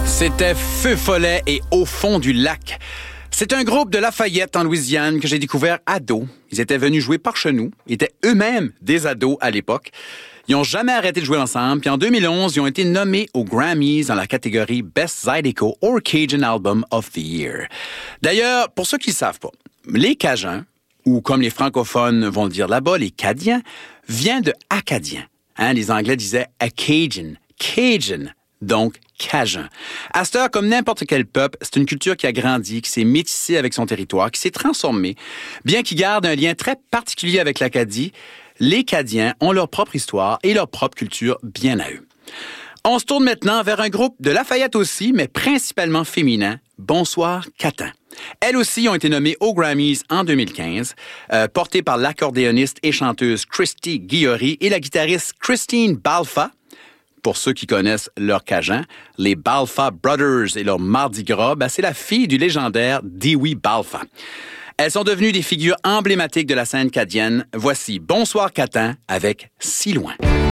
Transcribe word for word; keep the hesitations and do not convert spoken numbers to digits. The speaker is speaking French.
C'était Feu Follet et Au fond du lac. C'est un groupe de Lafayette, en Louisiane, que j'ai découvert ado. Ils étaient venus jouer par chez nous. Ils étaient eux-mêmes des ados à l'époque. Ils n'ont jamais arrêté de jouer ensemble. Puis en deux mille onze, ils ont été nommés aux Grammys dans la catégorie Best Zydeco or Cajun Album of the Year. D'ailleurs, pour ceux qui ne savent pas, les Cajuns, ou comme les francophones vont le dire là-bas, les Cadiens, viennent de Acadien. Hein, les Anglais disaient Acadian, Cajun, donc Cajun. À cette heure, comme n'importe quel peuple, c'est une culture qui a grandi, qui s'est métissée avec son territoire, qui s'est transformée. Bien qu'ils gardent un lien très particulier avec l'Acadie, les Cadiens ont leur propre histoire et leur propre culture bien à eux. On se tourne maintenant vers un groupe de Lafayette aussi, mais principalement féminin, Bonsoir Catin. Elles aussi ont été nommées aux Grammys en deux mille quinze, euh, portées par l'accordéoniste et chanteuse Christy Guillory et la guitariste Christine Balfa. Pour ceux qui connaissent leur Cajun, les Balfa Brothers et leur Mardi Gras, ben c'est la fille du légendaire Dewey Balfa. Elles sont devenues des figures emblématiques de la scène cadienne. Voici Bonsoir Catin avec Si loin.